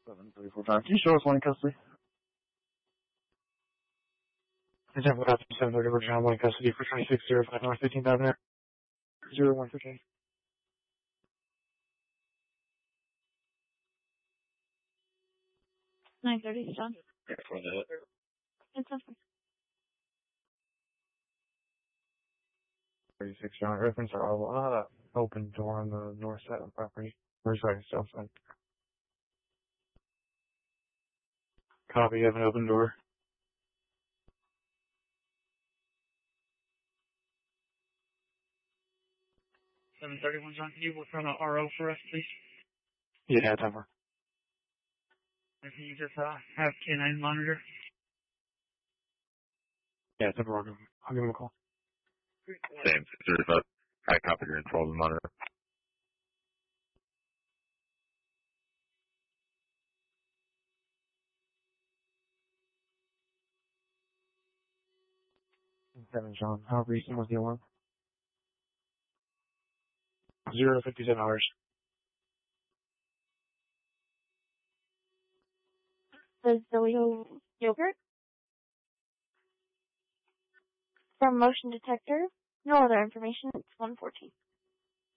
734 John. Can you show us one in custody? Example got 734 John, one in custody for 2605 North 15th Avenue. 0115. 9:30, John. Yeah, for that. It's okay. 36 John. Reference are open door on the north side of the property. Where's right south side? Copy of an open door. 731, John. Can you look on the RO for us, please? Yeah, it's over. And can you just have K9 monitor? Yeah, it's over. I'll give him a call. Same. 635. I copied your info on the monitor. Seven John. How recent was the alarm? 057 hours. The Zilio yogurt? From motion detector. No other information. It's 114.